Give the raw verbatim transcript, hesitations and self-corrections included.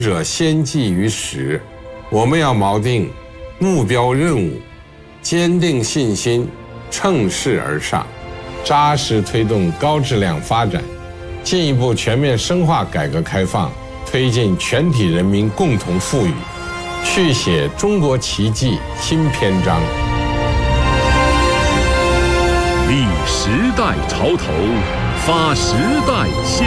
者先记于始，我们要锚定目标任务，坚定信心，乘势而上，扎实推动高质量发展，进一步全面深化改革开放，推进全体人民共同富裕，续写中国奇迹新篇章。 立时代潮头，发时代先